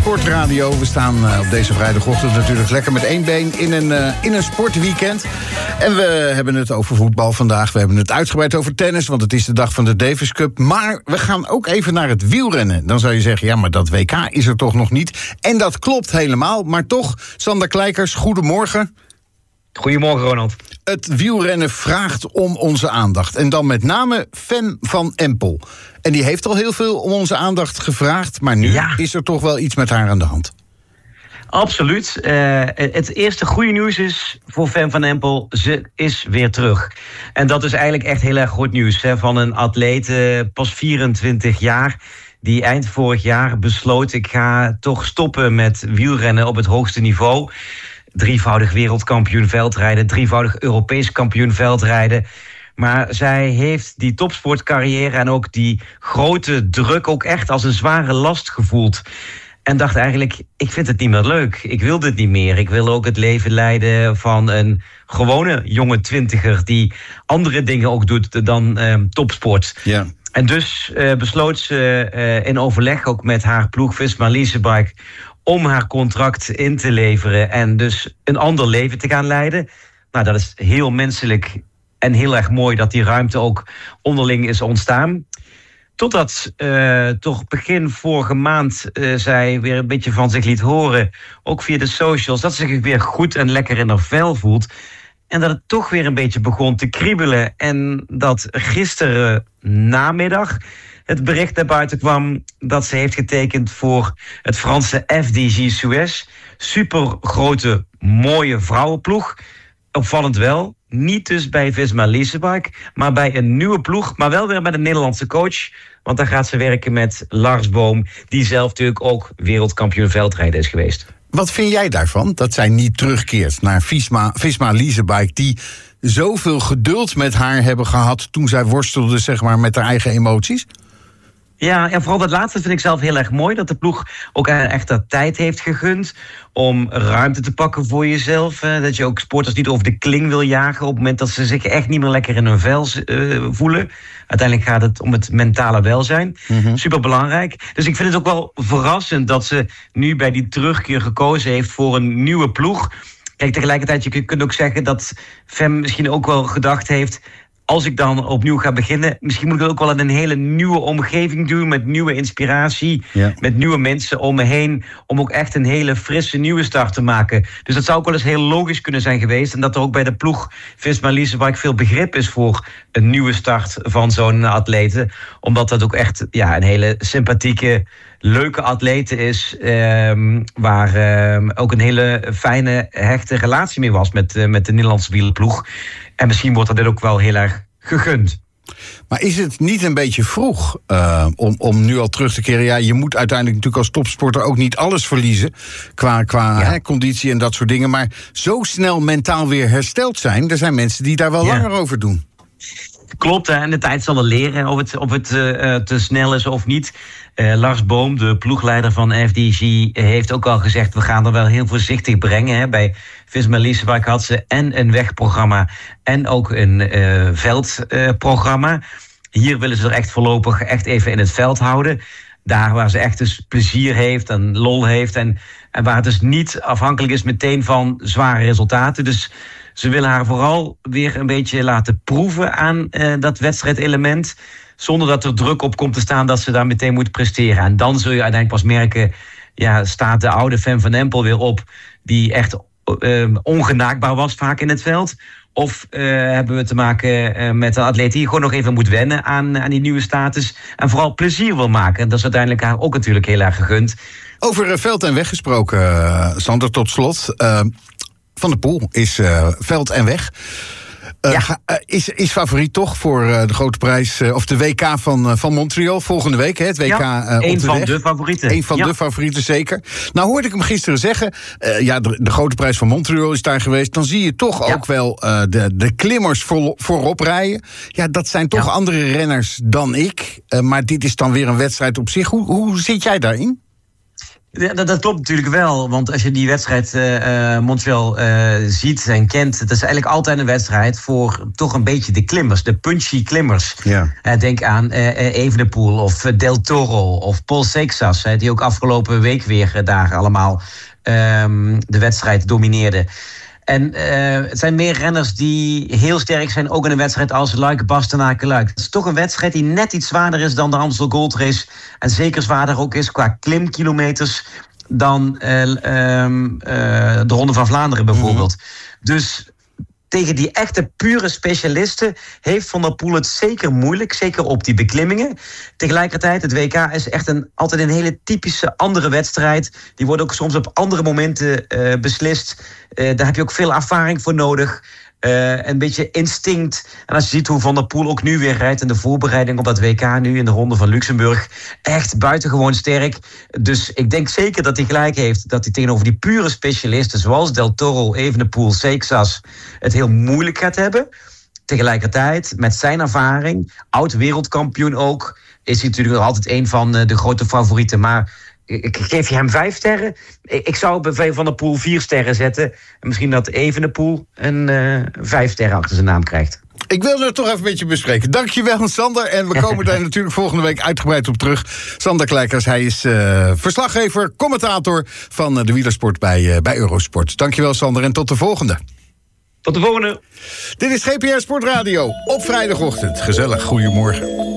Sportradio. We staan op deze vrijdagochtend natuurlijk lekker met één been in een sportweekend. En we hebben het over voetbal vandaag. We hebben het uitgebreid over tennis, want het is de dag van de Davis Cup. Maar we gaan ook even naar het wielrennen. Dan zou je zeggen, ja, maar dat WK is er toch nog niet. En dat klopt helemaal. Maar toch, Sander Kleikers, goedemorgen. Goedemorgen, Ronald. Het wielrennen vraagt om onze aandacht. En dan met name Fem van Empel. En die heeft al heel veel om onze aandacht gevraagd. Maar nu is er toch wel iets met haar aan de hand. Absoluut. Het eerste goede nieuws is voor Fem van Empel. Ze is weer terug. En dat is eigenlijk echt heel erg goed nieuws. Van een atleet, pas 24 jaar... die eind vorig jaar besloot... ik ga toch stoppen met wielrennen op het hoogste niveau... drievoudig wereldkampioen veldrijden, drievoudig Europees kampioen veldrijden. Maar zij heeft die topsportcarrière en ook die grote druk ook echt als een zware last gevoeld. En dacht eigenlijk, ik vind het niet meer leuk. Ik wil dit niet meer. Ik wil ook het leven leiden van een gewone jonge twintiger... die andere dingen ook doet dan topsport. Ja. En dus besloot ze in overleg ook met haar ploeg Visma Leasebike... om haar contract in te leveren en dus een ander leven te gaan leiden. Nou, dat is heel menselijk en heel erg mooi dat die ruimte ook onderling is ontstaan. Totdat toch begin vorige maand zij weer een beetje van zich liet horen, ook via de socials, dat ze zich weer goed en lekker in haar vel voelt. En dat het toch weer een beetje begon te kriebelen. En dat gisteren namiddag het bericht naar buiten kwam dat ze heeft getekend voor het Franse FDJ Suez. Super grote, mooie vrouwenploeg. Opvallend wel. Niet dus bij Visma Leasebike, maar bij een nieuwe ploeg. Maar wel weer met een Nederlandse coach. Want daar gaat ze werken met Lars Boom, die zelf natuurlijk ook wereldkampioen veldrijden is geweest. Wat vind jij daarvan, dat zij niet terugkeert naar Visma Leasebike... die zoveel geduld met haar hebben gehad toen zij worstelde, zeg maar, met haar eigen emoties? Ja, en vooral dat laatste vind ik zelf heel erg mooi. Dat de ploeg ook echt dat tijd heeft gegund om ruimte te pakken voor jezelf. Dat je ook sporters niet over de kling wil jagen op het moment dat ze zich echt niet meer lekker in hun vel voelen. Uiteindelijk gaat het om het mentale welzijn. Mm-hmm. Superbelangrijk. Dus ik vind het ook wel verrassend dat ze nu bij die terugkeer gekozen heeft voor een nieuwe ploeg. Kijk, tegelijkertijd, je kunt ook zeggen dat Fem misschien ook wel gedacht heeft, als ik dan opnieuw ga beginnen, misschien moet ik het ook wel in een hele nieuwe omgeving doen, met nieuwe inspiratie, met nieuwe mensen om me heen, om ook echt een hele frisse nieuwe start te maken. Dus dat zou ook wel eens heel logisch kunnen zijn geweest. En dat er ook bij de ploeg Visma Leasebike veel begrip is voor een nieuwe start van zo'n atlete. Omdat dat ook echt een hele sympathieke, leuke atlete is, waar ook een hele fijne, hechte relatie mee was met de Nederlandse wielerploeg. En misschien wordt dat ook wel heel erg gegund. Maar is het niet een beetje vroeg om nu al terug te keren? Ja, je moet uiteindelijk natuurlijk als topsporter ook niet alles verliezen qua conditie en dat soort dingen. Maar zo snel mentaal weer hersteld zijn, er zijn mensen die daar wel langer over doen. Klopt, en de tijd zal wel leren of het te snel is of niet. Lars Boom, de ploegleider van FDJ, heeft ook al gezegd, we gaan er wel heel voorzichtig brengen. Bij Visma Leasebike had ze en een wegprogramma en ook een veldprogramma. Hier willen ze er echt voorlopig echt even in het veld houden. Daar waar ze echt dus plezier heeft en lol heeft. En waar het dus niet afhankelijk is meteen van zware resultaten. Dus ze willen haar vooral weer een beetje laten proeven aan dat wedstrijdelement, zonder dat er druk op komt te staan dat ze daar meteen moet presteren. En dan zul je uiteindelijk pas merken, staat de oude Fem van Empel weer op, die echt ongenaakbaar was vaak in het veld. Of hebben we te maken met een atleet die gewoon nog even moet wennen aan die nieuwe status. En vooral plezier wil maken. En dat is uiteindelijk haar ook natuurlijk heel erg gegund. Over veld en weg gesproken, Sander, tot slot. Van der Poel is veld en weg. Is favoriet toch voor de grote prijs, of de WK van Montreal volgende week, hè? Het WK een van de favorieten. Een van de favorieten, zeker. Nou hoorde ik hem gisteren zeggen, de grote prijs van Montreal is daar geweest. Dan zie je toch ook wel de klimmers voorop rijden. Ja, dat zijn toch andere renners dan ik. Maar dit is dan weer een wedstrijd op zich. Hoe zit jij daarin? Ja, dat klopt natuurlijk wel. Want als je die wedstrijd Montreal ziet en kent... het is eigenlijk altijd een wedstrijd voor toch een beetje de klimmers. De punchy klimmers. Ja. Denk aan Evenepoel of Del Toro of Paul Seixas... die ook afgelopen week weer daar allemaal de wedstrijd domineerden. En het zijn meer renners die heel sterk zijn... ook in een wedstrijd als Luik-Bastenaken-Luik. Het is toch een wedstrijd die net iets zwaarder is dan de Amstel Gold Race... en zeker zwaarder ook is qua klimkilometers... dan de Ronde van Vlaanderen bijvoorbeeld. Dus tegen die echte pure specialisten heeft Van der Poel het zeker moeilijk. Zeker op die beklimmingen. Tegelijkertijd, het WK is echt altijd een hele typische andere wedstrijd. Die wordt ook soms op andere momenten beslist. Daar heb je ook veel ervaring voor nodig. Een beetje instinct. En als je ziet hoe Van der Poel ook nu weer rijdt... in de voorbereiding op dat WK nu in de Ronde van Luxemburg... echt buitengewoon sterk. Dus ik denk zeker dat hij gelijk heeft... dat hij tegenover die pure specialisten... zoals Del Toro, Evenepoel, Seixas... het heel moeilijk gaat hebben. Tegelijkertijd, met zijn ervaring... oud-wereldkampioen ook... is hij natuurlijk nog altijd een van de grote favorieten. Maar... ik geef je hem 5 sterren. Ik zou bij Van der Poel 4 sterren zetten. En misschien dat Evenepoel een 5 sterren achter zijn naam krijgt. Ik wil het toch even een beetje bespreken. Dankjewel, Sander. En we komen daar natuurlijk volgende week uitgebreid op terug. Sander Kleikers, hij is verslaggever, commentator... van de wielersport bij Eurosport. Dankjewel, Sander, en tot de volgende. Tot de volgende. Dit is GPR Sportradio op vrijdagochtend. Gezellig, goedemorgen.